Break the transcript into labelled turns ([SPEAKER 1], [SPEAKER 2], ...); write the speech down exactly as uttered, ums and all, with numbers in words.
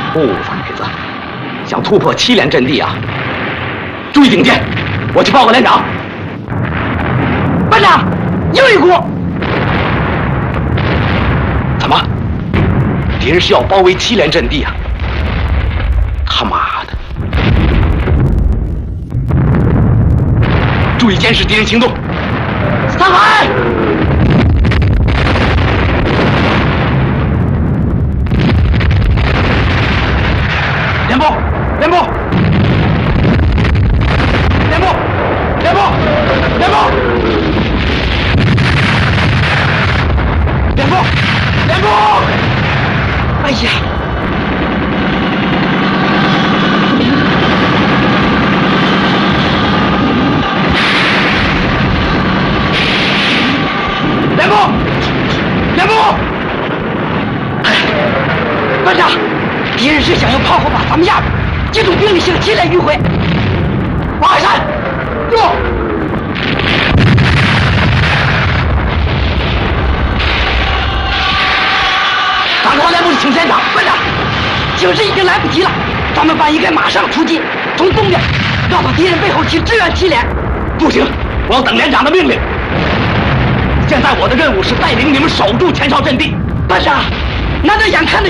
[SPEAKER 1] 兔崽子，想突破七连阵地啊！注意警戒，我去报告连长。
[SPEAKER 2] 班长，又一股！
[SPEAKER 1] 怎么？敌人是要包围七连阵地啊！他妈的！注意监视敌人行动。
[SPEAKER 2] 散开！
[SPEAKER 1] 连部，连部，连部，连部，连部，连部，连部！
[SPEAKER 2] 哎呀！
[SPEAKER 1] 连部，连部！
[SPEAKER 2] 班长，敌人是想用炮火把咱们压住，集中兵力向七连迂回。
[SPEAKER 1] 王海山，住！赶快连部请连长。
[SPEAKER 2] 班长，请示已经来不及了，咱们班应该马上出击，从东边绕到敌人背后去支援七连。
[SPEAKER 1] 不行，我要等连长的命令。现在我的任务是带领你们守住前哨阵地。
[SPEAKER 2] 班长，难道眼看着